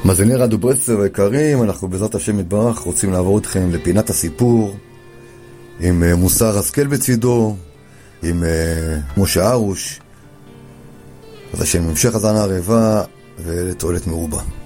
מאזיני רדיו ברסלב היקרים, אנחנו בעזרת השם יתברך רוצים לעבור אתכם לפינת הסיפור עם מוסר השכל בצידו, עם משה ארוש. אז השם המשך הזנה רבה ולתועלת מרובה.